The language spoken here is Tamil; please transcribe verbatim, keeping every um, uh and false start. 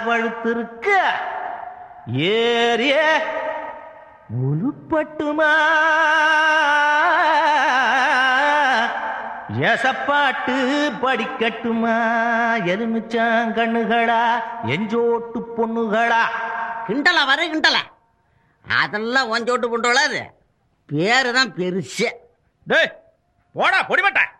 பழுத்திருக்க ஏறிய முழுப்பட்டுமா எசப்பாட்டு படிக்கட்டுமா எலுமிச்சாங்கண்ணுகளா எஞ்சோட்டு பொண்ணுகளா. கிண்டலா வர கிண்டலா அதெல்லாம் ஒஞ்சோட்டு பொண்ணுகளா அது பேரு தான் பெருசு. டேய் போடா பொடிமட்ட.